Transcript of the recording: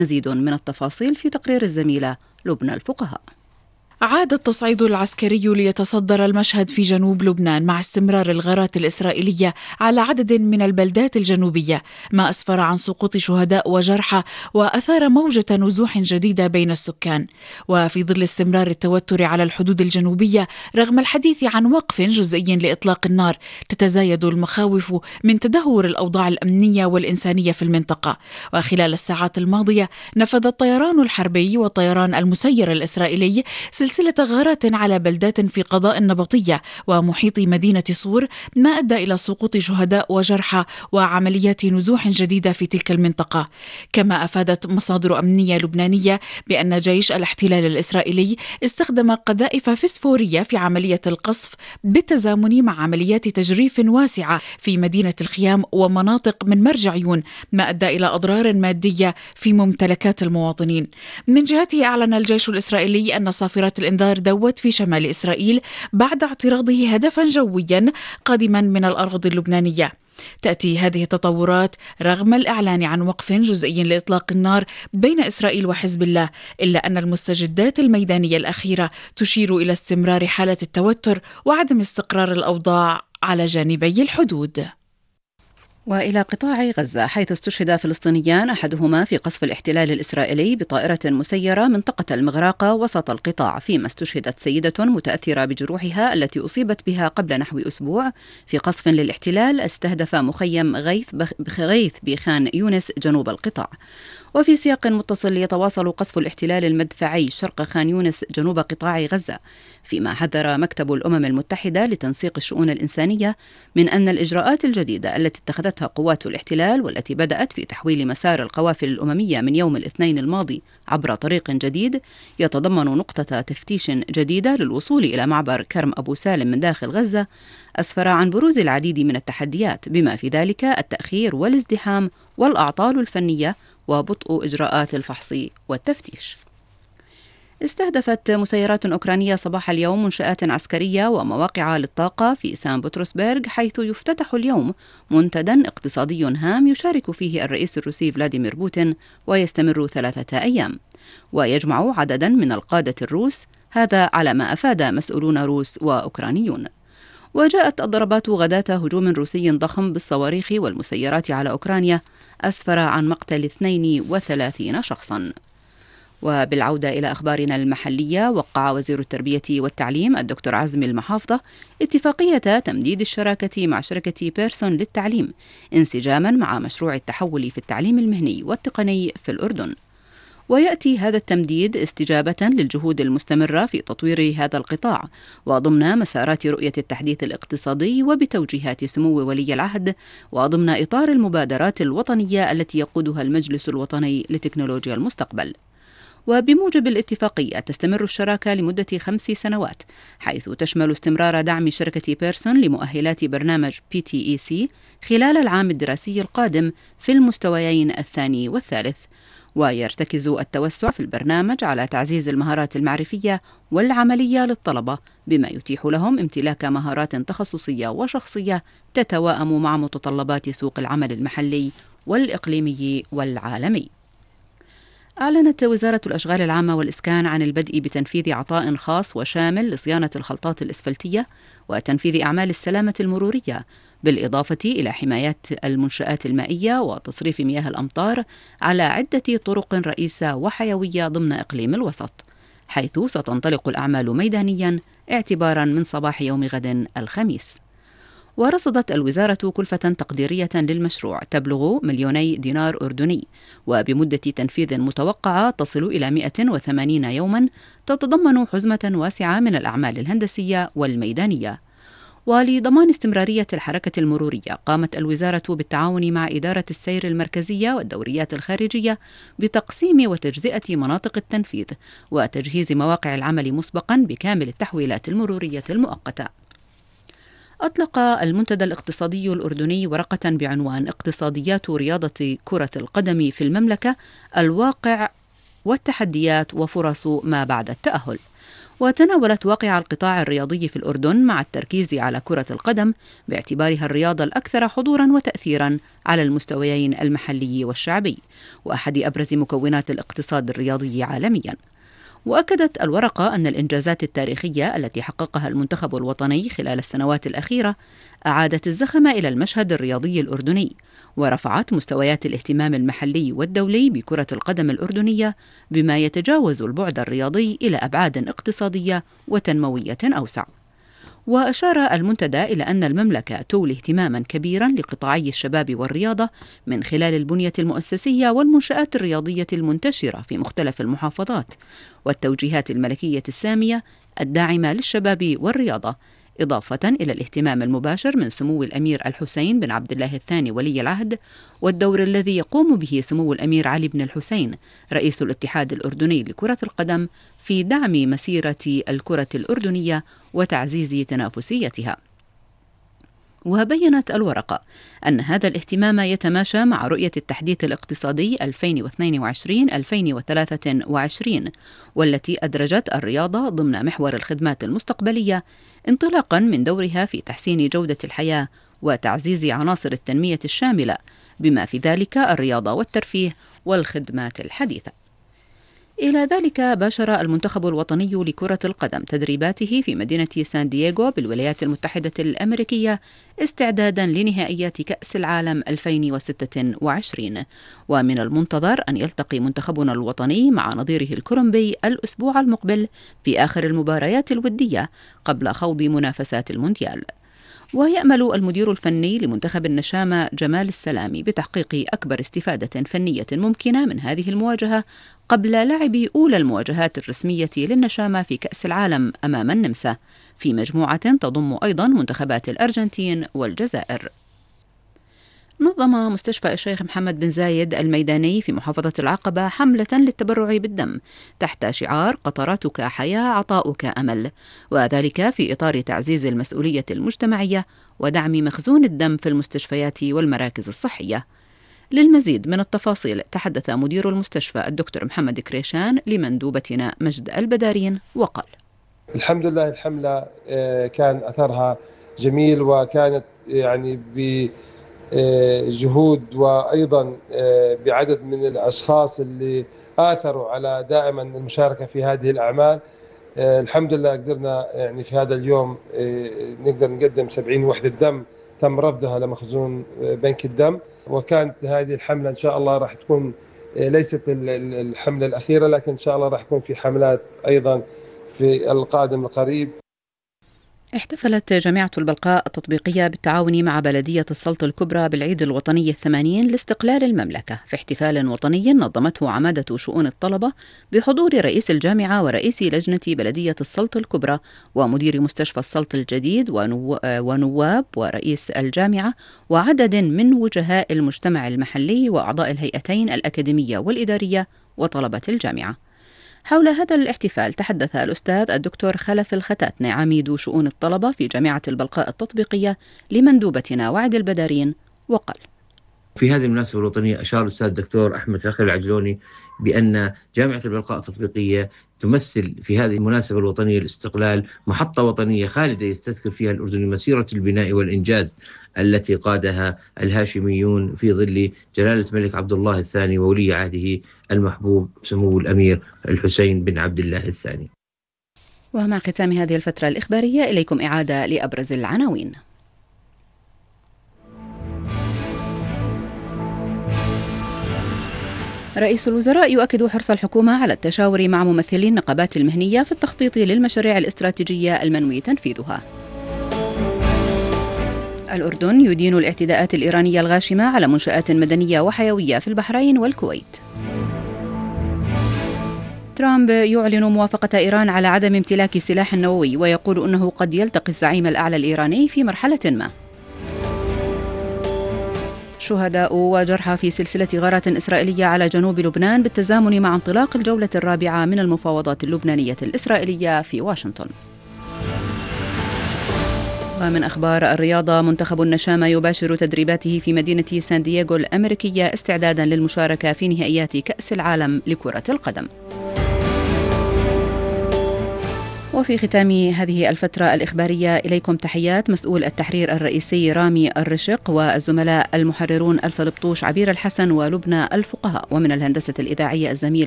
مزيد من التفاصيل في تقرير الزميلة لبنى الفقهاء. عاد التصعيد العسكري ليتصدر المشهد في جنوب لبنان مع استمرار الغارات الإسرائيلية على عدد من البلدات الجنوبية، ما أسفر عن سقوط شهداء وجرحى وأثار موجة نزوح جديدة بين السكان. وفي ظل استمرار التوتر على الحدود الجنوبية رغم الحديث عن وقف جزئي لإطلاق النار، تتزايد المخاوف من تدهور الأوضاع الأمنية والإنسانية في المنطقة. وخلال الساعات الماضية نفذ الطيران الحربي والطيران المسير الإسرائيلي سلسلة غارات على بلدات في قضاء النبطية ومحيط مدينة صور، ما أدى إلى سقوط شهداء وجرحى وعمليات نزوح جديدة في تلك المنطقة. كما أفادت مصادر أمنية لبنانية بأن جيش الاحتلال الإسرائيلي استخدم قذائف فسفورية في عملية القصف بالتزامن مع عمليات تجريف واسعة في مدينة الخيام ومناطق من مرج عيون، ما أدى إلى أضرار مادية في ممتلكات المواطنين. من جهته أعلن الجيش الإسرائيلي أن صافرات الإنذار دوت في شمال إسرائيل بعد اعتراضه هدفا جويا قادما من الأراضي اللبنانية. تأتي هذه التطورات رغم الإعلان عن وقف جزئي لإطلاق النار بين إسرائيل وحزب الله، إلا أن المستجدات الميدانية الأخيرة تشير إلى استمرار حالة التوتر وعدم استقرار الأوضاع على جانبي الحدود. وإلى قطاع غزة، حيث استشهد فلسطينيان أحدهما في قصف الاحتلال الإسرائيلي بطائرة مسيرة منطقة المغراقة وسط القطاع، فيما استشهدت سيدة متأثرة بجروحها التي أصيبت بها قبل نحو أسبوع في قصف للاحتلال استهدف مخيم غيث بخان يونس جنوب القطاع. وفي سياق متصل يتواصل قصف الاحتلال المدفعي شرق خان يونس جنوب قطاع غزة، فيما حذر مكتب الأمم المتحدة لتنسيق الشؤون الإنسانية من أن الإجراءات الجديدة التي اتخذتها قوات الاحتلال والتي بدأت في تحويل مسار القوافل الأممية من يوم الاثنين الماضي عبر طريق جديد يتضمن نقطة تفتيش جديدة للوصول إلى معبر كرم أبو سالم من داخل غزة، أسفر عن بروز العديد من التحديات بما في ذلك التأخير والازدحام والأعطال الفنية وبطء إجراءات الفحص والتفتيش. استهدفت مسيرات أوكرانية صباح اليوم منشآت عسكرية ومواقع للطاقة في سان بطرسبرغ، حيث يفتتح اليوم منتدى اقتصادي هام يشارك فيه الرئيس الروسي فلاديمير بوتين ويستمر 3 أيام، ويجمع عددا من القادة الروس، هذا على ما أفاد مسؤولون روس وأوكرانيون. وجاءت الضربات غداة هجوم روسي ضخم بالصواريخ والمسيرات على أوكرانيا أسفر عن مقتل 32 شخصا. وبالعودة إلى أخبارنا المحلية، وقع وزير التربية والتعليم الدكتور عزمي المحافظة اتفاقية تمديد الشراكة مع شركة بيرسون للتعليم انسجاما مع مشروع التحول في التعليم المهني والتقني في الأردن. ويأتي هذا التمديد استجابة للجهود المستمرة في تطوير هذا القطاع وضمن مسارات رؤية التحديث الاقتصادي وبتوجيهات سمو ولي العهد وضمن إطار المبادرات الوطنية التي يقودها المجلس الوطني لتكنولوجيا المستقبل. وبموجب الاتفاقية تستمر الشراكة لمدة 5 سنوات، حيث تشمل استمرار دعم شركة بيرسون لمؤهلات برنامج PTEC خلال العام الدراسي القادم في المستويين الثاني والثالث. ويرتكز التوسع في البرنامج على تعزيز المهارات المعرفية والعملية للطلبة، بما يتيح لهم امتلاك مهارات تخصصية وشخصية تتوائم مع متطلبات سوق العمل المحلي والإقليمي والعالمي. أعلنت وزارة الأشغال العامة والإسكان عن البدء بتنفيذ عطاء خاص وشامل لصيانة الخلطات الإسفلتية وتنفيذ أعمال السلامة المرورية، بالإضافة إلى حماية المنشآت المائية وتصريف مياه الأمطار على عدة طرق رئيسة وحيوية ضمن إقليم الوسط، حيث ستنطلق الأعمال ميدانيا اعتبارا من صباح يوم غد الخميس. ورصدت الوزارة كلفة تقديرية للمشروع تبلغ 2,000,000 دينار أردني، وبمدة تنفيذ متوقعة تصل إلى 180 يوما، تتضمن حزمة واسعة من الأعمال الهندسية والميدانية. ولضمان استمرارية الحركة المرورية، قامت الوزارة بالتعاون مع إدارة السير المركزية والدوريات الخارجية بتقسيم وتجزئة مناطق التنفيذ وتجهيز مواقع العمل مسبقا بكامل التحويلات المرورية المؤقتة. أطلق المنتدى الاقتصادي الأردني ورقة بعنوان اقتصاديات رياضة كرة القدم في المملكة، الواقع والتحديات وفرص ما بعد التأهل. وتناولت واقع القطاع الرياضي في الأردن مع التركيز على كرة القدم باعتبارها الرياضة الأكثر حضورا وتأثيرا على المستويين المحلي والشعبي، وأحد أبرز مكونات الاقتصاد الرياضي عالميا. وأكدت الورقة أن الإنجازات التاريخية التي حققها المنتخب الوطني خلال السنوات الأخيرة أعادت الزخم إلى المشهد الرياضي الأردني، ورفعت مستويات الاهتمام المحلي والدولي بكرة القدم الأردنية بما يتجاوز البعد الرياضي إلى أبعاد اقتصادية وتنموية أوسع. وأشار المنتدى إلى أن المملكة تولي اهتماما كبيرا لقطاعي الشباب والرياضة من خلال البنية المؤسسية والمنشآت الرياضية المنتشرة في مختلف المحافظات والتوجيهات الملكية السامية الداعمة للشباب والرياضة، إضافة إلى الاهتمام المباشر من سمو الأمير الحسين بن عبد الله الثاني ولي العهد، والدور الذي يقوم به سمو الأمير علي بن الحسين رئيس الاتحاد الأردني لكرة القدم في دعم مسيرة الكرة الأردنية وتعزيز تنافسيتها. وبينت الورقة أن هذا الاهتمام يتماشى مع رؤية التحديث الاقتصادي 2022-2023 والتي أدرجت الرياضة ضمن محور الخدمات المستقبلية انطلاقا من دورها في تحسين جودة الحياة وتعزيز عناصر التنمية الشاملة بما في ذلك الرياضة والترفيه والخدمات الحديثة. إلى ذلك باشر المنتخب الوطني لكرة القدم تدريباته في مدينة سان دييغو بالولايات المتحدة الأمريكية استعدادا لنهائيات كأس العالم 2026، ومن المنتظر أن يلتقي منتخبنا الوطني مع نظيره الكولومبي الأسبوع المقبل في آخر المباريات الودية قبل خوض منافسات المونديال. ويأمل المدير الفني لمنتخب النشامة جمال السلامي بتحقيق أكبر استفادة فنية ممكنة من هذه المواجهة قبل لعب أولى المواجهات الرسمية للنشامة في كأس العالم أمام النمسا في مجموعة تضم أيضا منتخبات الأرجنتين والجزائر. نظم مستشفى الشيخ محمد بن زايد الميداني في محافظة العقبة حملة للتبرع بالدم تحت شعار قطراتك حياة عطاؤك أمل، وذلك في إطار تعزيز المسؤولية المجتمعية ودعم مخزون الدم في المستشفيات والمراكز الصحية. للمزيد من التفاصيل تحدث مدير المستشفى الدكتور محمد كريشان لمندوبتنا مجد البدارين وقال: الحمد لله الحملة كان أثرها جميل، وكانت يعني بجهود وأيضا بعدد من الأشخاص اللي آثروا على دائما المشاركة في هذه الأعمال. الحمد لله قدرنا يعني في هذا اليوم نقدر نقدم 70 وحدة دم تم رفضها لمخزون بنك الدم، وكانت هذه الحملة إن شاء الله راح تكون ليست الحملة الأخيرة، لكن إن شاء الله راح يكون في حملات أيضا في القادم القريب. احتفلت جامعة البلقاء التطبيقية بالتعاون مع بلدية السلط الكبرى بالعيد الوطني 80 لاستقلال المملكة في احتفال وطني نظمته عمادة شؤون الطلبة بحضور رئيس الجامعة ورئيس لجنة بلدية السلط الكبرى ومدير مستشفى السلط الجديد ونواب ورئيس الجامعة وعدد من وجهاء المجتمع المحلي وأعضاء الهيئتين الأكاديمية والإدارية وطلبة الجامعة. حول هذا الاحتفال تحدث الأستاذ الدكتور خلف الختاتني عميد شؤون الطلبة في جامعة البلقاء التطبيقية لمندوبتنا وعد البدارين وقال: في هذه المناسبة الوطنية أشار الأستاذ الدكتور أحمد فخر العجلوني بأن جامعة البلقاء التطبيقية تمثل في هذه المناسبة الوطنية الاستقلال محطة وطنية خالدة يستذكر فيها الأردن مسيرة البناء والإنجاز التي قادها الهاشميون في ظل جلالة الملك عبد الله الثاني وولي عهده المحبوب سمو الأمير الحسين بن عبد الله الثاني. ومع ختام هذه الفترة الإخبارية إليكم إعادة لأبرز العناوين. رئيس الوزراء يؤكد حرص الحكومة على التشاور مع ممثلي النقابات المهنية في التخطيط للمشاريع الاستراتيجية المنوي تنفيذها. الأردن يدين الاعتداءات الإيرانية الغاشمة على منشآت مدنية وحيوية في البحرين والكويت. ترامب يعلن موافقة إيران على عدم امتلاك سلاح نووي ويقول أنه قد يلتقي الزعيم الأعلى الإيراني في مرحلة ما. شهداء وجرحى في سلسلة غارات إسرائيلية على جنوب لبنان بالتزامن مع انطلاق الجولة الرابعة من المفاوضات اللبنانية الإسرائيلية في واشنطن. ومن أخبار الرياضة، منتخب النشامة يباشر تدريباته في مدينة سان دييغو الأمريكية استعدادا للمشاركة في نهائيات كأس العالم لكرة القدم. وفي ختام هذه الفترة الإخبارية إليكم تحيات مسؤول التحرير الرئيسي رامي الرشق والزملاء المحررون ألف لبطوش عبير الحسن ولبنى الفقهاء، ومن الهندسة الإذاعية الزميل